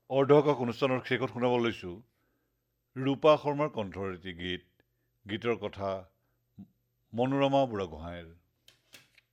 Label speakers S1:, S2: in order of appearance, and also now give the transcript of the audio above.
S1: অৰ্ধকক অনুষ্ঠানৰ শেষত শুনাব লৈছোঁ ৰূপা শৰ্মাৰ কণ্ঠৰ এটি গীত। গীতৰ কথা মনোৰমা বুঢ়াগোহাঁইৰ।